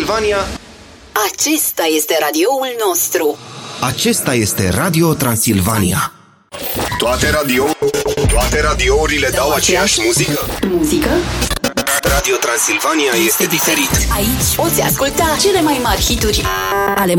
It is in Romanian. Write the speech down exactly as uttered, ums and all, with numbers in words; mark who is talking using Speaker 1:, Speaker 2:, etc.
Speaker 1: Transilvania.
Speaker 2: Acesta este radioul nostru.
Speaker 1: Acesta este Radio Transilvania.
Speaker 3: Toate radio, toate radiourile dau aceeași muzică?
Speaker 2: Muzică?
Speaker 1: Radio Transilvania este diferit.
Speaker 2: Aici poți asculta cele mai mari hituri ale